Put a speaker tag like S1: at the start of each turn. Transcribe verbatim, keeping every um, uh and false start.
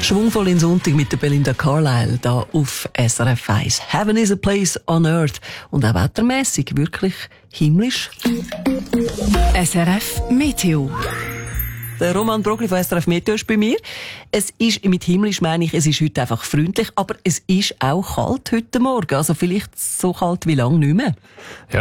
S1: Schwungvoll in Sonntag mit der Belinda Carlisle da auf S R F eins. Heaven is a place on earth. Und auch wettermässig wirklich himmlisch.
S2: S R F Meteo.
S1: Der Roman Brogli von S R F Meteo ist bei mir. Es ist, mit himmlisch meine ich, es ist heute einfach freundlich, aber es ist auch kalt heute Morgen. Also vielleicht so kalt wie lange nicht mehr.
S3: Ja,